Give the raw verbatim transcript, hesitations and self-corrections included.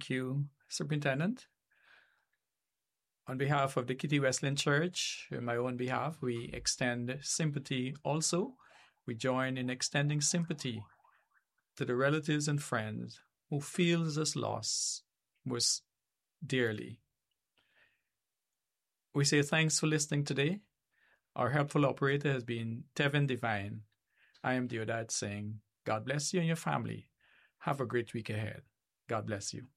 Thank you, Superintendent. On behalf of the Kitty Wesleyan Church, on my own behalf, we extend sympathy also. We join in extending sympathy to the relatives and friends who feel this loss most dearly. We say thanks for listening today. Our helpful operator has been Tevin Divine. I am Deodad saying, God bless you and your family. Have a great week ahead. God bless you.